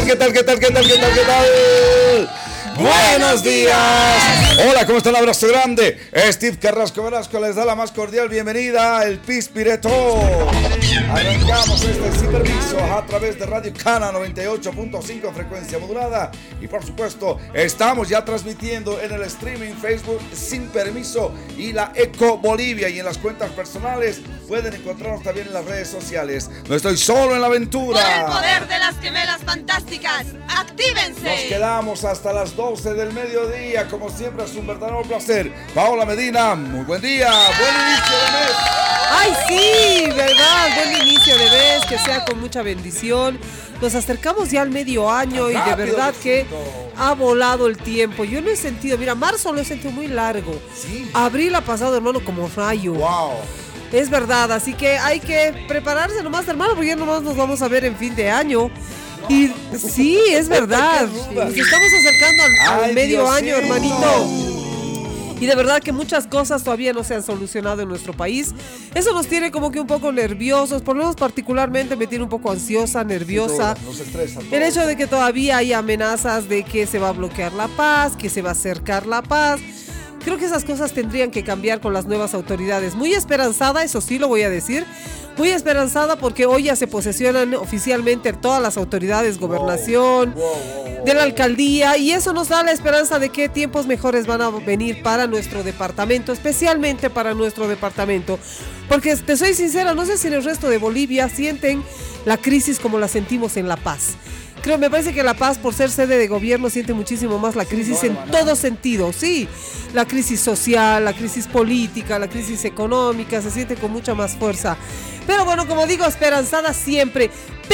¿Qué tal? Buenos días. Hola, ¿cómo está? Un abrazo grande. Steve Carrasco Velasco les da la más cordial bienvenida al Pispireto. Arrancamos sin permiso a través de Radio Cana 98.5 frecuencia modulada. Y por supuesto, estamos ya transmitiendo en el streaming Facebook Sin Permiso y la Eco Bolivia. Y en las cuentas personales pueden encontrarnos también en las redes sociales. No estoy solo en la aventura. Por el poder de las gemelas fantásticas, ¡actívense! Nos quedamos hasta las 12 del mediodía. Como siempre, es un verdadero placer. Paola Medina, muy buen día. Buen inicio de mes. ¡Ay, sí! ¿Verdad? Buen inicio de mes, que sea con mucha bendición. Nos acercamos ya al medio año y de verdad que ha volado el tiempo. Yo lo he sentido, mira, marzo lo he sentido muy largo. Sí. Abril ha pasado, hermano, como rayo. Wow. Es verdad, así que hay que prepararse nomás, hermano, porque ya nomás nos vamos a ver en fin de año. Y sí, es verdad. Nos estamos acercando al medio Dios año, mío, hermanito. Y de verdad que muchas cosas todavía no se han solucionado en nuestro país. Eso nos tiene como que un poco nerviosos, por lo menos particularmente me tiene un poco ansiosa, nerviosa. Nos estresa todo. El hecho de que todavía hay amenazas de que se va a bloquear la paz, que se va a acercar la paz. Creo que esas cosas tendrían que cambiar con las nuevas autoridades. Muy esperanzada, eso sí lo voy a decir. Muy esperanzada porque hoy ya se posesionan oficialmente todas las autoridades, gobernación, de la alcaldía, y eso nos da la esperanza de que tiempos mejores van a venir para nuestro departamento, especialmente para nuestro departamento. Porque te soy sincera, no sé si en el resto de Bolivia sienten la crisis como la sentimos en La Paz. Me parece que La Paz, por ser sede de gobierno, siente muchísimo más la crisis en todo sentido. Sí, la crisis social, la crisis política, la crisis económica, se siente con mucha más fuerza. Pero bueno, como digo, esperanzada siempre,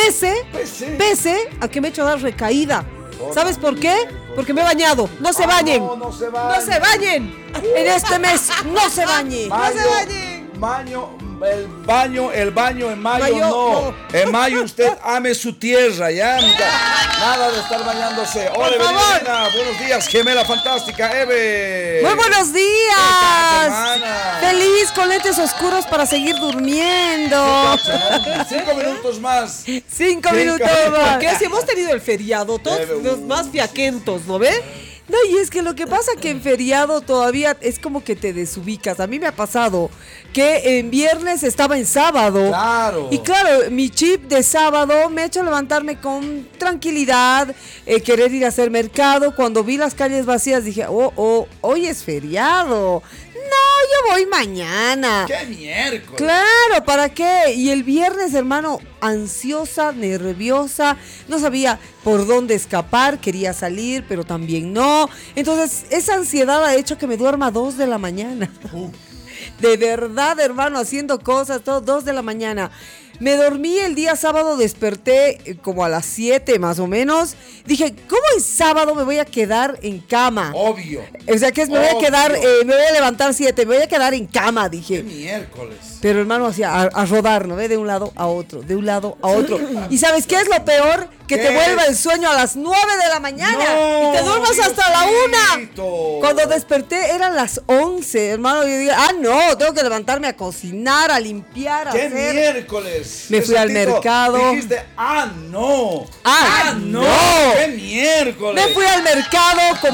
pese a que me he hecho dar recaída. ¿Sabes por qué? Porque me he bañado. No se bañen. No se bañen. No se bañen. En este mes, no se bañen. No se bañen. El baño en mayo no. En mayo usted ame su tierra, ¿ya? Nada de estar bañándose. Hola, Evelina. Buenos días, gemela fantástica, Eve. Muy buenos días. Feliz con lentes oscuros para seguir durmiendo. 5 minutos más. 5 minutos más. Porque si hemos tenido el feriado, todos los más fiaquentos, ¿no ve? No, y es que lo que pasa que en feriado todavía es como que te desubicas. A mí me ha pasado que en viernes estaba en sábado. Claro. Y claro, mi chip de sábado me ha hecho levantarme con tranquilidad, querer ir a hacer mercado. Cuando vi las calles vacías dije, hoy es feriado. No, yo voy mañana. ¡Qué miércoles! Claro, ¿para qué? Y el viernes, hermano, ansiosa, nerviosa, no sabía por dónde escapar, quería salir, pero también no. Entonces, esa ansiedad ha hecho que me duerma a 2 de la mañana. De verdad, hermano, haciendo cosas, todo 2 de la mañana. Me dormí el día sábado, desperté como a las 7 más o menos. Dije, ¿cómo es sábado me voy a quedar en cama? Obvio. O sea, que me voy a quedar, me voy a levantar 7, me voy a quedar en cama, dije. ¡Qué miércoles! Pero hermano, hacía a rodar, ¿no ve? De un lado a otro, de un lado a otro. ¿Y sabes qué es lo peor? Que te vuelva el sueño a las 9 de la mañana. No, y te duermas hasta la 1. Cuando desperté eran las 11, hermano. Yo dije, no, tengo que levantarme a cocinar, a limpiar, a ¡Qué hacer. miércoles! Me fui al mercado. Dijiste, no. ¡Ah, no! ¡Qué miércoles! Me fui al mercado.